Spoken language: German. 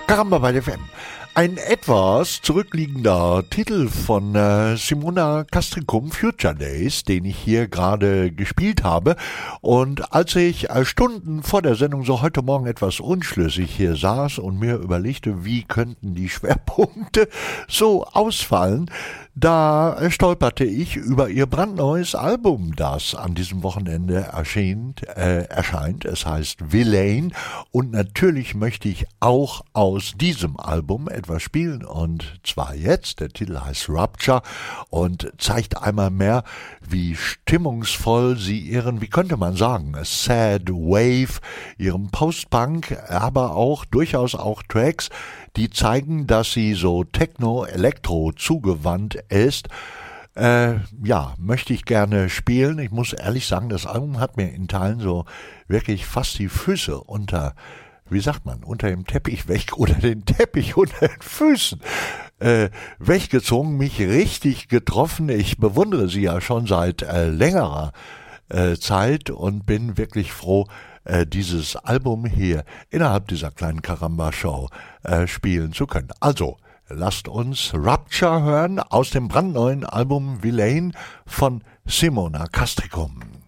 Caramba bei der FM. Ein etwas zurückliegender Titel von Simona Castricum, Future Days, den ich hier gerade gespielt habe. Und als ich Stunden vor der Sendung so heute Morgen etwas unschlüssig hier saß und mir überlegte, wie könnten die Schwerpunkte so ausfallen, da stolperte ich über ihr brandneues Album, das an diesem Wochenende erscheint. Es heißt Villain und natürlich möchte ich auch aus diesem Album etwas spielen und zwar jetzt. Der Titel heißt Rupture und zeigt einmal mehr, wie stimmungsvoll sie ihren, wie könnte man sagen, Sad Wave, ihrem Post-Punk, aber auch durchaus auch Tracks, die zeigen, dass sie so Techno-Elektro zugewandt ist. Möchte ich gerne spielen. Ich muss ehrlich sagen, das Album hat mir in Teilen so wirklich fast die Füße unter dem Teppich weg oder den Teppich unter den Füßen weggezogen, mich richtig getroffen. Ich bewundere sie ja schon seit längerer Zeit und bin wirklich froh, dieses Album hier innerhalb dieser kleinen Caramba-Show spielen zu können. Also, lasst uns Rupture hören aus dem brandneuen Album Villain von Simona Castricum.